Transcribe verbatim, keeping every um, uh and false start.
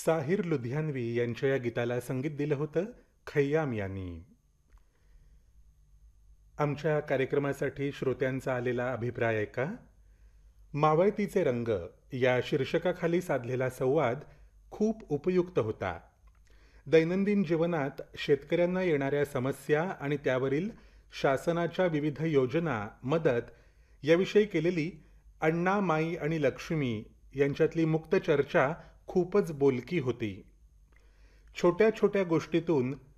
साहिर लुधियानवी यांच्या या गीताला संगीत दिलं होतं खय्याम यांनी. आमच्या कार्यक्रमासाठी श्रोत्यांचा आलेला अभिप्राय ऐका. मावळतीचे रंग या शीर्षकाखाली साधलेला संवाद खूप उपयुक्त होता. दैनंदिन जीवनात शेतकऱ्यांना येणाऱ्या समस्या आणि त्यावरील शासनाच्या विविध योजना, मदत याविषयी केलेली अण्णा, माई आणि लक्ष्मी यांच्यातली मुक्त चर्चा खूपच बोलकी होती. छोट्या छोट्या गोष्टीतून